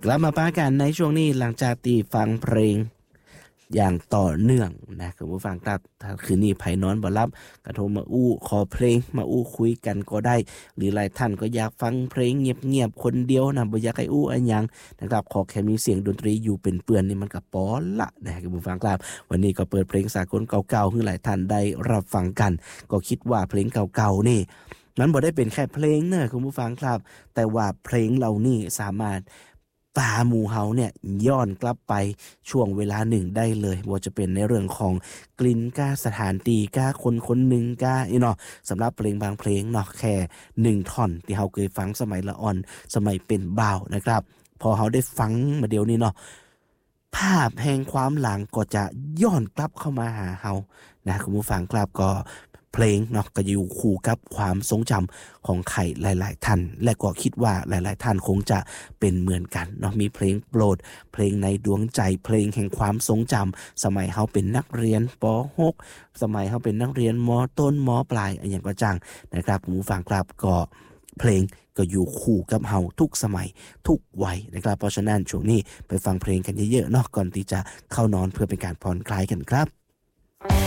กลับมาป้ากันในช่วงนี้หลังจากตีฟังเพลงอย่างต่อเนื่องนะคุณผู้ฟังครับถ้าคืนนี้ไผนอนบ่หลับก็โทรมาอู้ขอเพลงมาอู้คุยกันก็ได้หรือหลายท่านก็อยากฟังเพลงเงียบๆคนเดียวนะบ่อยากให้อู้อันหยังนะครับขอแค่มีเสียงดนตรีอยู่เป็นเปื้อนนี่มันก็พอละนะคุณผู้ฟังครับวันนี้ก็เปิดเพลงสากลเก่าๆให้หลายท่านได้รับฟังกันก็คิดว่าเพลงเก่าๆนี่มันบ่ได้เป็นแค่เพลงเนอะคุณผู้ฟังครับแต่ว่าเพลงเหล่านี้สามารถพาหมู่เฮาเนี่ยย้อนกลับไปช่วงเวลาหนึ่งได้เลยว่าจะเป็นในเรื่องของกลิ่นก้าสถานที่ก้าคนคนหนึ่งก้าเนาะสำหรับเพลงบางเพลงเนาะแค่หนึ่งท่อนที่เฮาเคยฟังสมัยละอ่อนสมัยเป็นบ่าวนะครับพอเฮาได้ฟังมาเดี๋ยวนี้เนาะภาพแห่งความหลังก็จะย้อนกลับเข้ามาหาเฮานะคุณผู้ฟังครับก็เพลงเนาะก็อยู่คู่กับความทรงจำของใครหลายๆท่านและก็คิดว่าหลายๆท่านคงจะเป็นเหมือนกันเนาะมีเพลงโปรดเพลงในดวงใจเพลงแห่งความทรงจำสมัยเฮาเป็นนักเรียนป .6 สมัยเฮาเป็นนักเรียนม.ต้นม.ปลายอย่างก็จังนะครับคุณผู้ฟังครับก็เพลงก็อยู่คู่กับเฮาทุกสมัยทุกวัยนะครับเพราะฉะนั้นช่วงนี้ไปฟังเพลงกันเยอะๆเนาะก่อนที่จะเข้านอนเพื่อเป็นการผ่อนคลายกันครับ